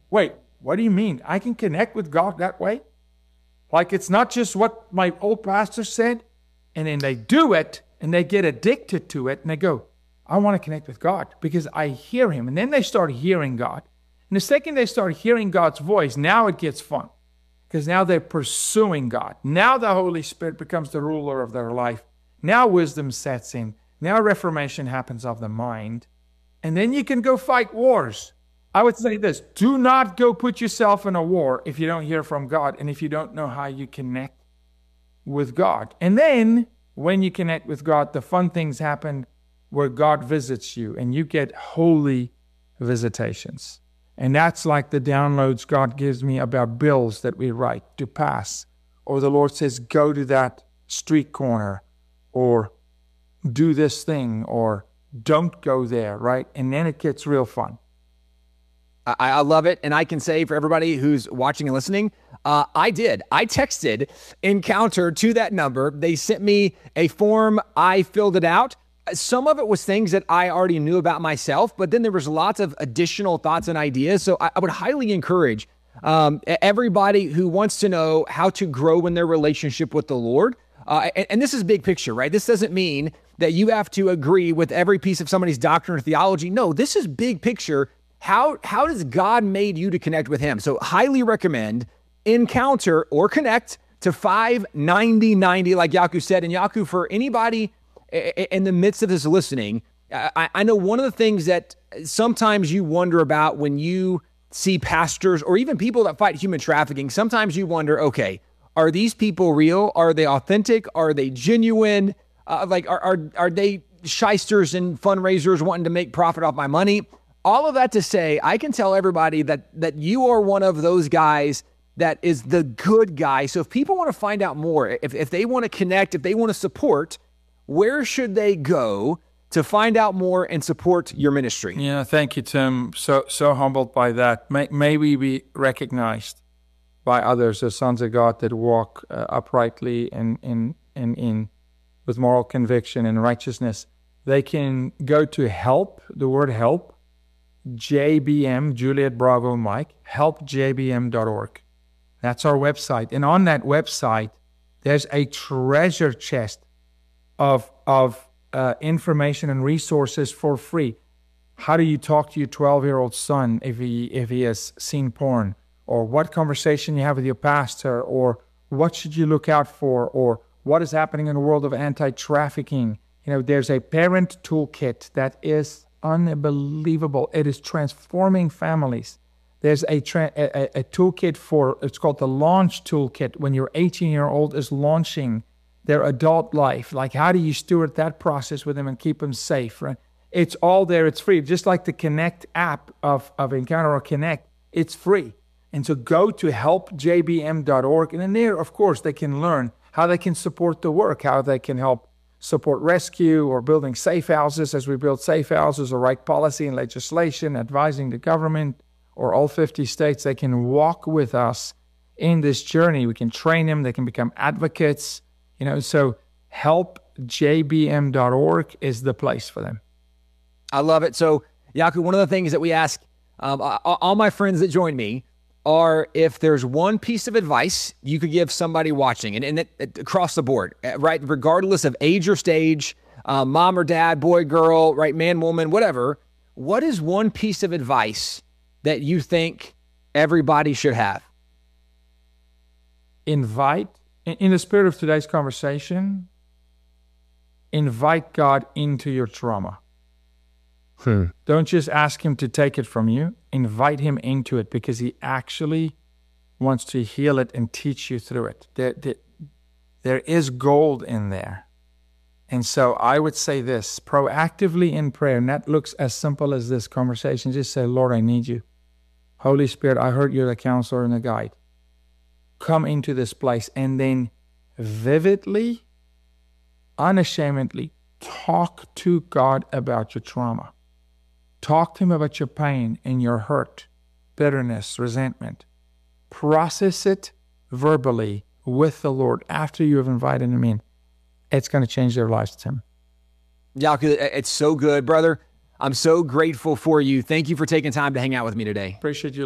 wait, what do you mean? I can connect with God that way? Like it's not just what my old pastor said, and then they do it, and they get addicted to it, and they go, I want to connect with God because I hear him. And then they start hearing God. And the second they start hearing God's voice, now it gets fun because now they're pursuing God. Now the Holy Spirit becomes the ruler of their life. Now wisdom sets in. Now reformation happens of the mind. And then you can go fight wars. I would say this, do not go put yourself in a war if you don't hear from God and if you don't know how you connect with God. And then when you connect with God, the fun things happen where God visits you and you get holy visitations. And that's like the downloads God gives me about bills that we write to pass. Or the Lord says, go to that street corner, or do this thing, or don't go there, right? And then it gets real fun. I love it. And I can say for everybody who's watching and listening, I texted Encounter to that number. They sent me a form. I filled it out. Some of it was things that I already knew about myself, but then there was lots of additional thoughts and ideas. So I would highly encourage everybody who wants to know how to grow in their relationship with the Lord. And this is big picture, right? This doesn't mean that you have to agree with every piece of somebody's doctrine or theology. No, this is big picture. How does God made you to connect with him? So highly recommend Encounter or Connect to 59090, like Jaco said. And Jaco, for anybody in the midst of this listening, I know one of the things that sometimes you wonder about when you see pastors or even people that fight human trafficking, sometimes you wonder, okay, are these people real? Are they authentic? Are they genuine? Are they shysters and fundraisers wanting to make profit off my money? All of that to say, I can tell everybody that you are one of those guys that is the good guy. So if people want to find out more, if they want to connect, if they want to support, where should they go to find out more and support your ministry? Yeah, thank you, Tim. So humbled by that. May we be recognized by others as sons of God that walk uprightly and with moral conviction and righteousness. They can go to help, the word help, JBM, Juliet Bravo Mike, helpjbm.org. That's our website. And on that website, there's a treasure chest of information and resources for free. How do you talk to your 12-year-old son if he has seen porn? Or what conversation you have with your pastor? Or what should you look out for? Or what is happening in the world of anti-trafficking? There's a parent toolkit that is unbelievable. It is transforming families. There's a toolkit it's called the Launch Toolkit, when your 18-year-old is launching their adult life. Like, how do you steward that process with them and keep them safe, right? It's all there. It's free. Just like the Connect app of Encounter or Connect, it's free. And so go to helpjbm.org. And in there, of course, they can learn how they can support the work, how they can help support rescue or building safe houses as we build safe houses, or write policy and legislation, advising the government or all 50 states. They can walk with us in this journey. We can train them. They can become advocates. So helpjbm.org is the place for them. I love it. So, Jaco, one of the things that we ask all my friends that join me are, if there's one piece of advice you could give somebody watching, and it, across the board, right, regardless of age or stage, mom or dad, boy, girl, right, man, woman, whatever, what is one piece of advice that you think everybody should have? Invite, in the spirit of today's conversation, invite God into your trauma. Don't just ask him to take it from you. Invite him into it, because he actually wants to heal it and teach you through it. There is gold in there. And so I would say this, proactively in prayer, and that looks as simple as this conversation. Just say, Lord, I need you. Holy Spirit, I heard you're the counselor and the guide. Come into this place, and then vividly, unashamedly talk to God about your trauma. Talk to him about your pain and your hurt, bitterness, resentment. Process it verbally with the Lord after you have invited him in. It's going to change their lives, Tim. Jaco, it's so good, brother. I'm so grateful for you. Thank you for taking time to hang out with me today. Appreciate you.